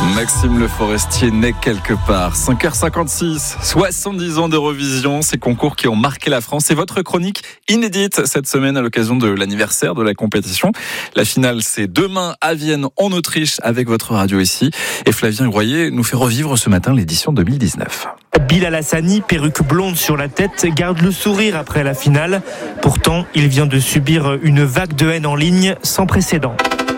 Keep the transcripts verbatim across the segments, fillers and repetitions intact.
Maxime Le Forestier naît quelque part. cinq heures cinquante-six, soixante-dix ans d'Eurovision, ces concours qui ont marqué la France. C'est votre chronique inédite cette semaine à l'occasion de l'anniversaire de la compétition. La finale, c'est demain à Vienne, en Autriche, avec votre radio ici. Et Flavien Groyer nous fait revivre ce matin l'édition deux mille dix-neuf. Bilal Hassani, perruque blonde sur la tête, garde le sourire après la finale. Pourtant, il vient de subir une vague de haine en ligne sans précédent.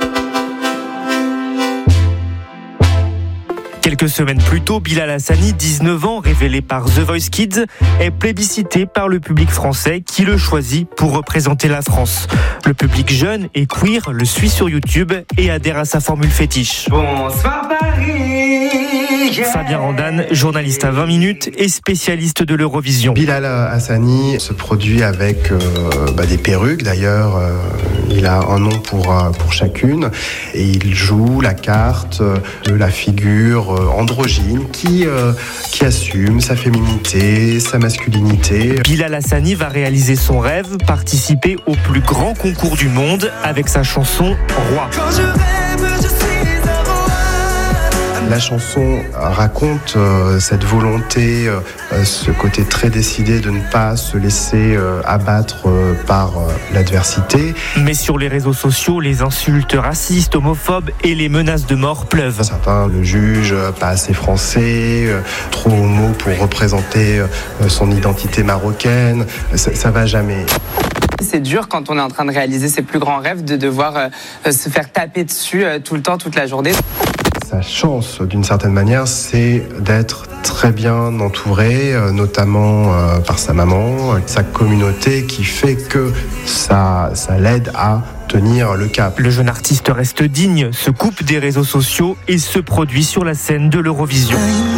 Quelques semaines plus tôt, Bilal Hassani, dix-neuf ans, révélé par The Voice Kids, est plébiscité par le public français qui le choisit pour représenter la France. Le public jeune et queer le suit sur YouTube et adhère à sa formule fétiche. Bonsoir Paris. Fabien Randan, journaliste à vingt minutes et spécialiste de l'Eurovision. Bilal Hassani se produit avec euh, bah, des perruques d'ailleurs. Euh, il a un nom pour, euh, pour chacune et il joue la carte de la figure euh, androgyne qui, euh, qui assume sa féminité, sa masculinité. Bilal Hassani va réaliser son rêve, participer au plus grand concours du monde avec sa chanson Roi. Quand je rêve, je suis un roi. La chanson raconte euh, cette volonté, euh, ce côté très décidé de ne pas se laisser euh, abattre euh, par euh, l'adversité. Mais sur les réseaux sociaux, les insultes racistes, homophobes et les menaces de mort pleuvent. Certains le jugent euh, pas assez français, euh, trop homo pour représenter euh, son identité marocaine. Ça, ça va jamais. C'est dur quand on est en train de réaliser ses plus grands rêves de devoir euh, se faire taper dessus euh, tout le temps, toute la journée. Sa chance, d'une certaine manière, c'est d'être très bien entouré, euh, notamment euh, par sa maman, euh, sa communauté qui fait que ça, ça l'aide à tenir le cap. Le jeune artiste reste digne, se coupe des réseaux sociaux et se produit sur la scène de l'Eurovision.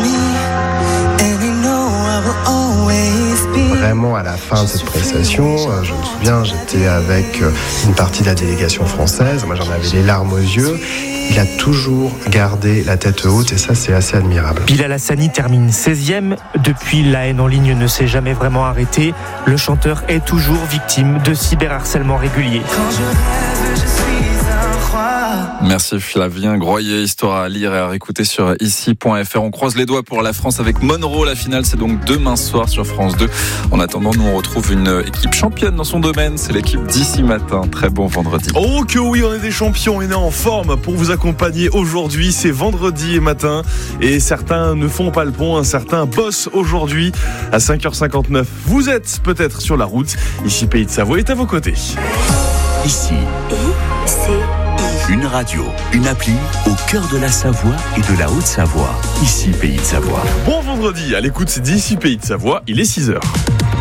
Vraiment, à la fin de cette prestation, euh, je me souviens, j'étais avec euh, une partie de la délégation française. Moi, j'en avais les larmes aux yeux. Il a toujours gardé la tête haute et ça, c'est assez admirable. Bilal Hassani termine seizième. Depuis, la haine en ligne ne s'est jamais vraiment arrêtée. Le chanteur est toujours victime de cyberharcèlement régulier. Quand je rêve, je suis un roi. Merci Flavien Groyer, histoire à lire et à réécouter sur ici point f r. On croise les doigts pour la France avec Monroe. La finale, c'est donc demain soir sur France deux. En attendant, nous on retrouve une équipe championne dans son domaine. C'est l'équipe d'Ici Matin. Très bon vendredi. Oh que oui, on est des champions, on est en forme pour vous accompagner aujourd'hui. C'est vendredi matin et certains ne font pas le pont, un certain bosse aujourd'hui à cinq heures cinquante-neuf. Vous êtes peut-être sur la route. Ici Pays de Savoie est à vos côtés. Ici, une radio, une appli au cœur de la Savoie et de la Haute-Savoie. Ici Pays de Savoie. Bon vendredi, à l'écoute d'ici Pays de Savoie, il est six heures.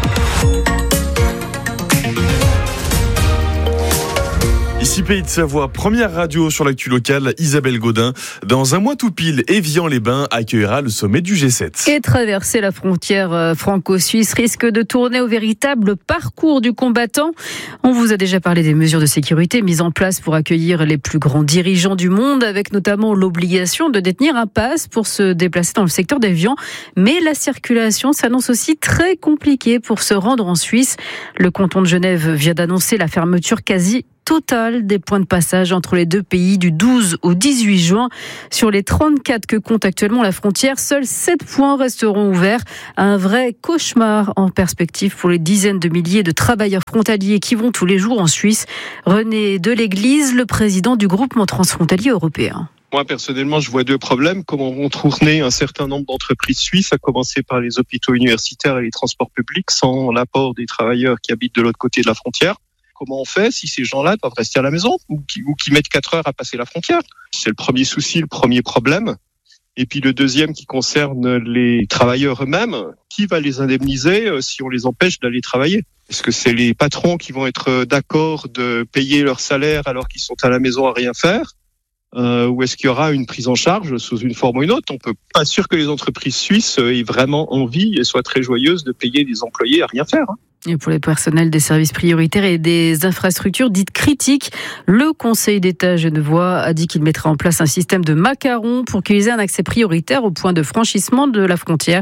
Ici Pays de Savoie, première radio sur l'actu locale, Isabelle Gaudin. Dans un mois tout pile, Évian-les-Bains accueillera le sommet du G sept. Et traverser la frontière franco-suisse risque de tourner au véritable parcours du combattant. On vous a déjà parlé des mesures de sécurité mises en place pour accueillir les plus grands dirigeants du monde, avec notamment l'obligation de détenir un pass pour se déplacer dans le secteur d'Évian. Mais la circulation s'annonce aussi très compliquée pour se rendre en Suisse. Le canton de Genève vient d'annoncer la fermeture quasi total des points de passage entre les deux pays du douze au dix-huit juin. Sur les trente-quatre que compte actuellement la frontière, seuls sept points resteront ouverts. Un vrai cauchemar en perspective pour les dizaines de milliers de travailleurs frontaliers qui vont tous les jours en Suisse. René Deléglise, le président du groupement transfrontalier européen. Moi, personnellement, je vois deux problèmes. Comment vont tourner un certain nombre d'entreprises suisses, à commencer par les hôpitaux universitaires et les transports publics, sans l'apport des travailleurs qui habitent de l'autre côté de la frontière. Comment on fait si ces gens-là doivent rester à la maison ou qui, ou qui mettent quatre heures à passer la frontière? C'est le premier souci, le premier problème. Et puis le deuxième qui concerne les travailleurs eux-mêmes. Qui va les indemniser si on les empêche d'aller travailler? Est-ce que c'est les patrons qui vont être d'accord de payer leur salaire alors qu'ils sont à la maison à rien faire? Euh, ou est-ce qu'il y aura une prise en charge sous une forme ou une autre? On peut pas sûr que les entreprises suisses aient vraiment envie et soient très joyeuses de payer des employés à rien faire. Hein. Et pour les personnels des services prioritaires et des infrastructures dites critiques, le Conseil d'État genevois a dit qu'il mettrait en place un système de macarons pour qu'ils aient un accès prioritaire au point de franchissement de la frontière.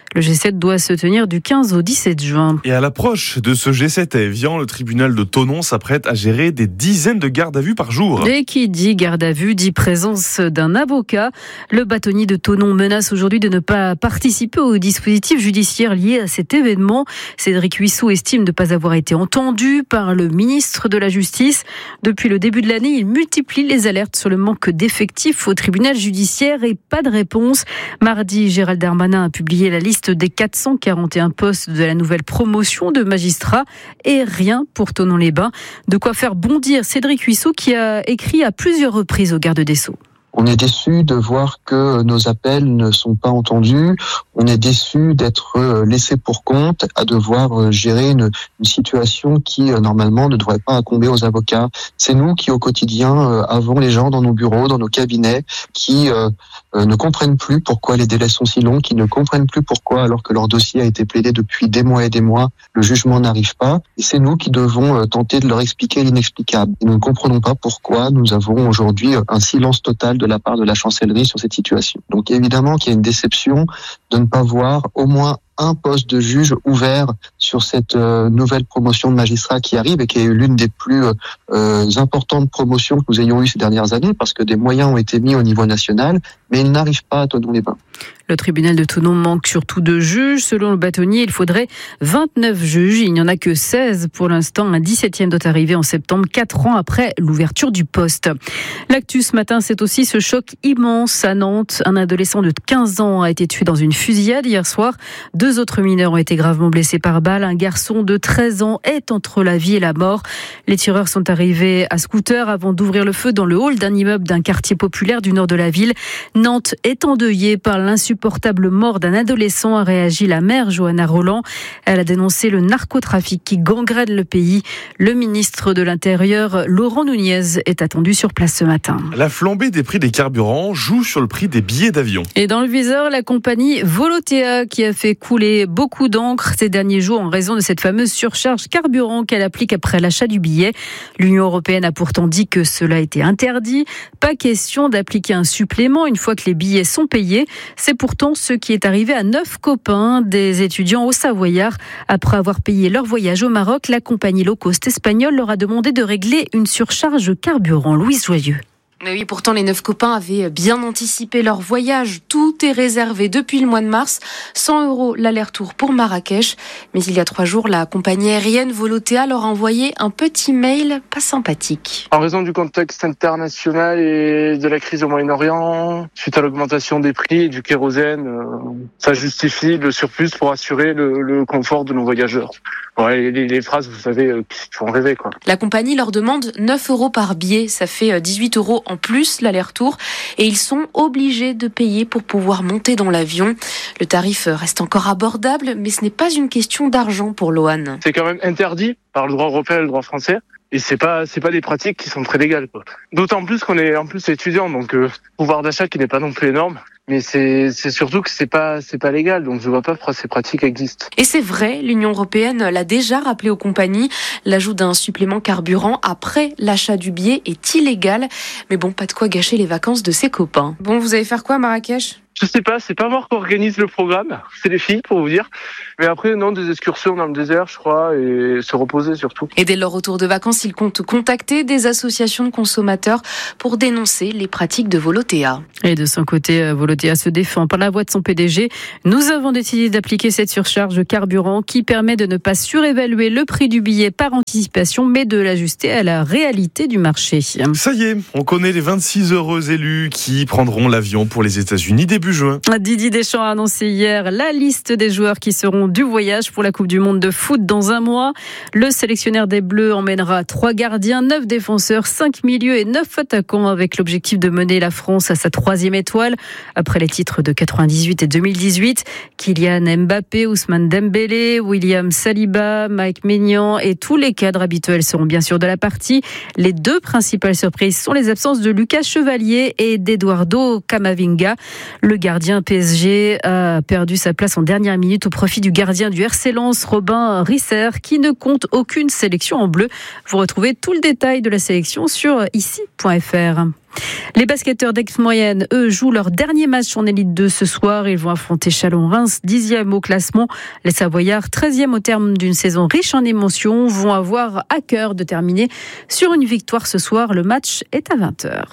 Le G sept doit se tenir du quinze au dix-sept juin. Et à l'approche de ce G sept à Évian, le tribunal de Thonon s'apprête à gérer des dizaines de gardes à vue par jour. Et qui dit garde à vue dit présence d'un avocat. Le bâtonnier de Thonon menace aujourd'hui de ne pas participer au dispositif judiciaire lié à cet événement. Cédric Huisseau estime ne pas avoir été entendu par le ministre de la Justice. Depuis le début de l'année, il multiplie les alertes sur le manque d'effectifs au tribunal judiciaire et pas de réponse. Mardi, Gérald Darmanin a publié la liste des quatre cent quarante et un postes de la nouvelle promotion de magistrats et rien pour Thonon-les-Bains. De quoi faire bondir Cédric Huisseau qui a écrit à plusieurs reprises au garde des Sceaux. On est déçu de voir que nos appels ne sont pas entendus. On est déçu d'être laissé pour compte, à devoir gérer une, une situation qui, normalement, ne devrait pas incomber aux avocats. C'est nous qui, au quotidien, avons les gens dans nos bureaux, dans nos cabinets, qui euh, ne comprennent plus pourquoi les délais sont si longs, qui ne comprennent plus pourquoi, alors que leur dossier a été plaidé depuis des mois et des mois, le jugement n'arrive pas. Et c'est nous qui devons tenter de leur expliquer l'inexplicable. Et nous ne comprenons pas pourquoi nous avons aujourd'hui un silence total de la part de la chancellerie sur cette situation. Donc évidemment qu'il y a une déception de ne pas voir au moins un poste de juge ouvert sur cette euh, nouvelle promotion de magistrat qui arrive et qui est l'une des plus euh, importantes promotions que nous ayons eues ces dernières années parce que des moyens ont été mis au niveau national, mais ils n'arrivent pas à Thonon-les-Bains. Le tribunal de Thonon manque surtout de juges. Selon le bâtonnier, il faudrait vingt-neuf juges. Il n'y en a que seize pour l'instant. Un dix-septième doit arriver en septembre, quatre ans après l'ouverture du poste. L'actu ce matin, c'est aussi ce choc immense à Nantes. Un adolescent de quinze ans a été tué dans une fusillade hier soir. Deux autres mineurs ont été gravement blessés par balle. Un garçon de treize ans est entre la vie et la mort. Les tireurs sont arrivés à scooter avant d'ouvrir le feu dans le hall d'un immeuble d'un quartier populaire du nord de la ville. Nantes est endeuillée par l'insupportable mort d'un adolescent, a réagi la maire Johanna Roland. Elle a dénoncé le narcotrafic qui gangrène le pays. Le ministre de l'Intérieur, Laurent Nunez, est attendu sur place ce matin. La flambée des prix des carburants joue sur le prix des billets d'avion. Et dans le viseur, la compagnie Volotea qui a fait couler beaucoup d'encre ces derniers jours en raison de cette fameuse surcharge carburant qu'elle applique après l'achat du billet. L'Union européenne a pourtant dit que cela était interdit. Pas question d'appliquer un supplément une fois que les billets sont payés. C'est pourtant ce qui est arrivé à neuf copains des étudiants au Savoyard. Après avoir payé leur voyage au Maroc, la compagnie low cost espagnole leur a demandé de régler une surcharge carburant. Louise Joyeux. Mais oui, pourtant les neuf copains avaient bien anticipé leur voyage. Tout est réservé depuis le mois de mars. cent euros l'aller-retour pour Marrakech. Mais il y a trois jours, la compagnie aérienne Volotea leur a envoyé un petit mail pas sympathique. En raison du contexte international et de la crise au Moyen-Orient, suite à l'augmentation des prix et du kérosène, euh, ça justifie le surplus pour assurer le, le confort de nos voyageurs. Ouais, les, les phrases, vous savez, euh, qui font rêver, quoi. La compagnie leur demande neuf euros par billet. Ça fait dix-huit euros en plus l'aller-retour et ils sont obligés de payer pour pouvoir monter dans l'avion. Le tarif reste encore abordable, mais ce n'est pas une question d'argent pour Lohan. C'est quand même interdit par le droit européen et le droit français. Et c'est pas c'est pas des pratiques qui sont très légales, quoi. D'autant plus qu'on est en plus étudiant, donc euh, pouvoir d'achat qui n'est pas non plus énorme. Mais c'est c'est surtout que c'est pas c'est pas légal, donc je vois pas pourquoi ces pratiques existent. Et c'est vrai, l'Union européenne l'a déjà rappelé aux compagnies. L'ajout d'un supplément carburant après l'achat du billet est illégal. Mais bon, pas de quoi gâcher les vacances de ses copains. Bon, vous allez faire quoi à Marrakech ? Je sais pas, c'est pas moi qui organise le programme, c'est les filles pour vous dire. Mais après, non, des excursions dans le désert, je crois, et se reposer surtout. Et dès leur retour de vacances, ils comptent contacter des associations de consommateurs pour dénoncer les pratiques de Volotea. Et de son côté, Volotea se défend par la voix de son P D G. Nous avons décidé d'appliquer cette surcharge carburant qui permet de ne pas surévaluer le prix du billet par anticipation, mais de l'ajuster à la réalité du marché. Ça y est, on connaît les vingt-six heureux élus qui prendront l'avion pour les États-Unis début juin. Didier Deschamps a annoncé hier la liste des joueurs qui seront du voyage pour la Coupe du Monde de foot dans un mois. Le sélectionneur des Bleus emmènera trois gardiens, neuf défenseurs, cinq milieux et neuf attaquants avec l'objectif de mener la France à sa troisième étoile. Après les titres de quatre-vingt-dix-huit et deux mille dix-huit, Kylian Mbappé, Ousmane Dembélé, William Saliba, Mike Maignan et tous les cadres habituels seront bien sûr de la partie. Les deux principales surprises sont les absences de Lucas Chevalier et d'Eduardo Camavinga. Le gardien P S G a perdu sa place en dernière minute au profit du gardien du R C Lens, Robin Risser, qui ne compte aucune sélection en bleu. Vous retrouvez tout le détail de la sélection sur ici point f r. Les basketteurs d'Aix-Moyenne, eux, jouent leur dernier match en Élite deux ce soir. Ils vont affronter Chalon-Reims, dixième au classement. Les Savoyards, treizième au terme d'une saison riche en émotions, vont avoir à cœur de terminer sur une victoire ce soir. Le match est à vingt heures.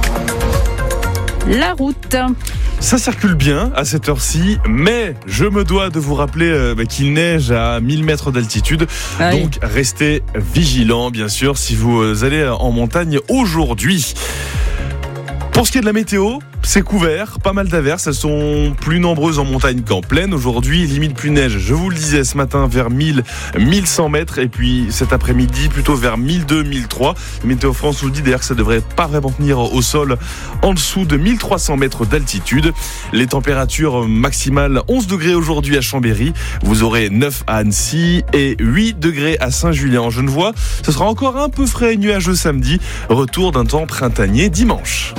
La route. Ça circule bien à cette heure-ci, mais je me dois de vous rappeler euh, bah, qu'il neige à mille mètres d'altitude. Ah oui. Donc restez vigilants, bien sûr, si vous euh, allez en montagne aujourd'hui. Pour ce qui est de la météo, c'est couvert, pas mal d'averses, elles sont plus nombreuses en montagne qu'en plaine. Aujourd'hui, limite plus neige, je vous le disais ce matin, vers mille, mille cent mètres, et puis cet après-midi, plutôt vers mille deux cents, mille trois cents. Météo France nous dit d'ailleurs que ça devrait pas vraiment tenir au sol en dessous de mille trois cents mètres d'altitude. Les températures maximales, onze degrés aujourd'hui à Chambéry, vous aurez neuf à Annecy et huit degrés à Saint-Julien en Genevois. Ce sera encore un peu frais et nuageux samedi, retour d'un temps printanier dimanche.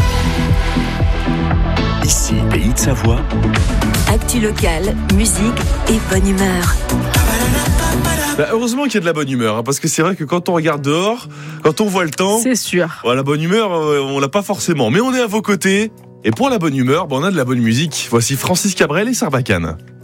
Ici, Pays de Savoie. Actu locale, musique et bonne humeur. Bah heureusement qu'il y a de la bonne humeur, hein, parce que c'est vrai que quand on regarde dehors, quand on voit le temps, c'est sûr. Bah, la bonne humeur, euh, on l'a pas forcément. Mais on est à vos côtés. Et pour la bonne humeur, bah, on a de la bonne musique. Voici Francis Cabrel et Sarbacane.